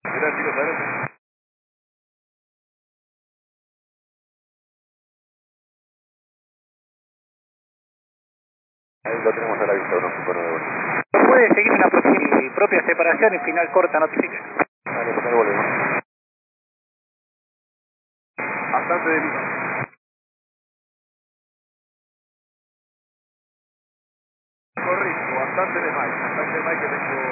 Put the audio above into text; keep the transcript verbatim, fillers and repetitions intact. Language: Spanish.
Mirá, chicos, adelante. Ahí lo tenemos al aviso, no cinco nueve uno. Puede seguir una propia, propia separación y final corta notifique. Dale, pues ahí volvemos. Bastante de Lima. Correcto, bastante de Mike. Bastante de Mike que tengo